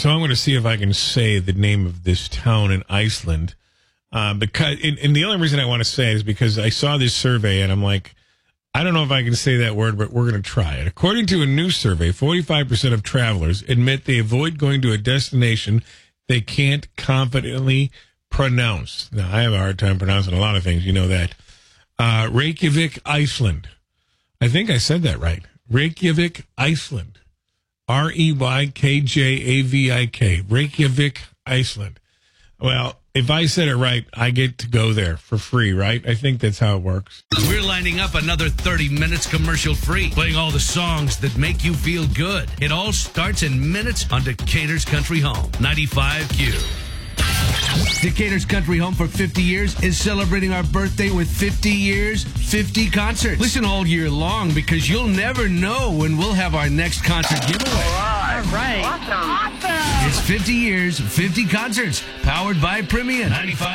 So I'm going to see if I can say the name of this town in Iceland. Because the only reason I want to say it is because I saw this survey and I'm like, I don't know if I can say that word, but we're going to try it. According to a new survey, 45% of travelers admit they avoid going to a destination they can't confidently pronounce. Now, I have a hard time pronouncing a lot of things. You know that. Reykjavik, Iceland. I think I said that right. Reykjavik, Iceland. Reykjavik. Reykjavik, Iceland. Well, if I said it right, I get to go there for free, right? I think that's how it works. We're lining up another 30 minutes commercial free, playing all the songs that make you feel good. It all starts in minutes on Decatur's Country Home, 95Q. Decatur's Country Home for 50 years is celebrating our birthday with 50 years, 50 concerts. Listen all year long because you'll never know when we'll have our next concert giveaway. All right. Awesome. It's 50 years, 50 concerts, powered by Premium. 95